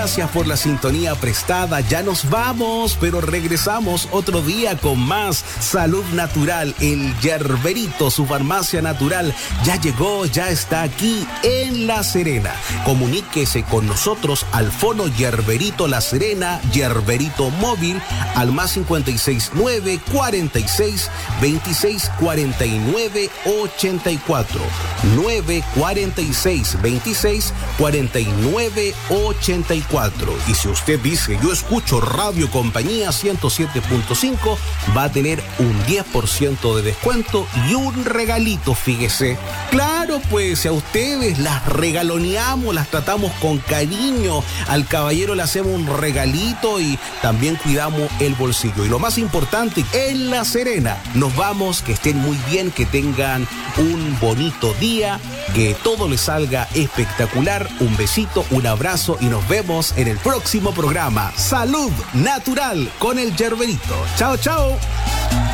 gracias por la sintonía prestada. Ya nos vamos, pero regresamos otro día con más Salud Natural. El Yerberito, su farmacia natural, ya llegó, ya está aquí en La Serena. Comuníquese con nosotros al fono Yerberito La Serena, Yerberito móvil, al más 569 46 26 49 84 946 26 49 84. Y si usted dice yo escucho Radio Compañía 107.5, va a tener un 10% de descuento y un regalito, fíjese. Claro, pues si a ustedes las regaloneamos, las tratamos con cariño, al caballero le hacemos un regalito y también cuidamos el bolsillo. Y lo más importante, en La Serena, nos vamos, que estén muy bien, que tengan un bonito día, que todo les salga espectacular. Un besito, un abrazo y nos vemos en el próximo programa Salud Natural con el Yerberito. Chao, chao.